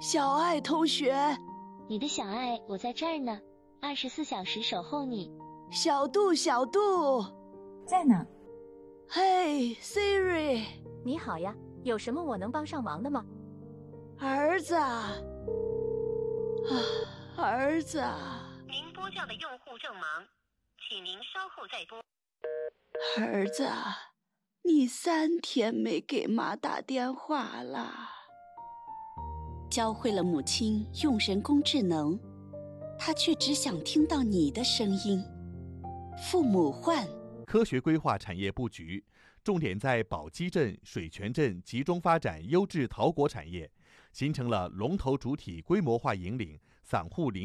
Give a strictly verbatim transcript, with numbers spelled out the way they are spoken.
小爱同学， 你的小爱，我在这儿呢，二十四小时守候你。 小杜，小杜， 在呢。 嘿 ，Siri， 你好呀，有什么我能帮上忙的吗？ 儿子啊，儿子啊， 您拨叫的用户正忙，请您稍后再拨。 儿子啊，你三天没给妈打电话了。 教会了母亲用人工智能，她却只想听到你的声音。父母唤， 科学规划产业布局，重点在宝鸡镇、水泉镇集中发展优质陶果产业，形成了龙头主体规模化引领、散户领